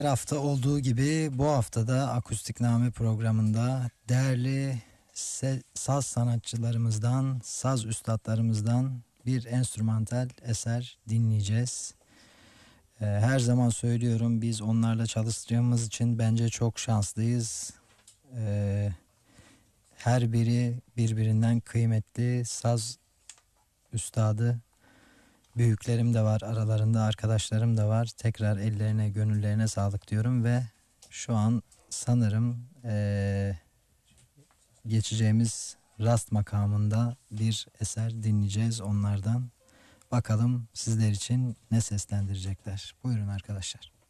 Her hafta olduğu gibi bu haftada Akustikname programında değerli saz sanatçılarımızdan, saz üstadlarımızdan bir enstrümantal eser dinleyeceğiz. Her zaman söylüyorum, biz onlarla çalıştığımız için bence çok şanslıyız. Ee, Her biri birbirinden kıymetli saz üstadı. Büyüklerim de var aralarında, arkadaşlarım da var. Tekrar ellerine gönüllerine sağlık diyorum ve şu an sanırım geçeceğimiz rast makamında bir eser dinleyeceğiz onlardan. Bakalım sizler için ne seslendirecekler. Buyurun arkadaşlar.